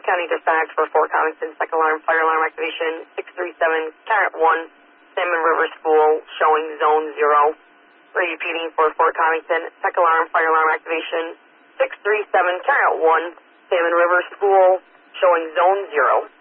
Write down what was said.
County Dispatch for Fort Covington, second alarm, fire alarm activation, 637, Carrot 1, Salmon River School, showing zone 0. Repeating for Fort Covington, second alarm, fire alarm activation, 637, Carrot 1, Salmon River School, showing zone 0.